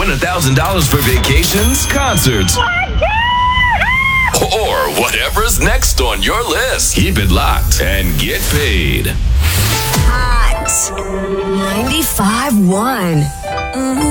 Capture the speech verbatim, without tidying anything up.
Win one thousand dollars for vacations, concerts, or whatever's next on your list. Keep it locked and get paid. Hot ninety-five point one. Mm-hmm.